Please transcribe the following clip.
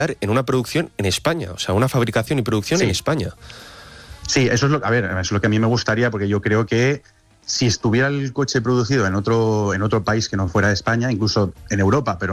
en una producción en España, o sea, una fabricación y producción en España. Sí, eso es eso es lo que a mí me gustaría, porque yo creo que si estuviera el coche producido en otro país que no fuera España, incluso en Europa, pero